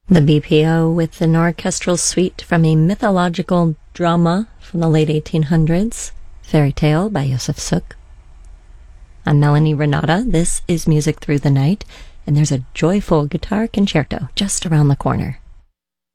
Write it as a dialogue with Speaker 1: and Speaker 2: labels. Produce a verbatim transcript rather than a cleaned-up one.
Speaker 1: The B P O with an orchestral suite from a mythological drama from the late eighteen hundreds, Fairy Tale by Josef Suk. I'm Melanie Renata. This is Music Through the Night, and there's a joyful guitar concerto just around the corner.